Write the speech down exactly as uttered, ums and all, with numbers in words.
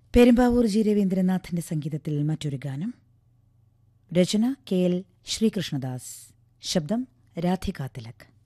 Perumbavoor G രവീന്ദ്രനാഥിന്റെ സംഗീതത്തിൽ മറ്റൊരു ഗാനം. രചന കെ എൽ ശ്രീകൃഷ്ണദാസ്, ശബ്ദം രാധിക തിലക്.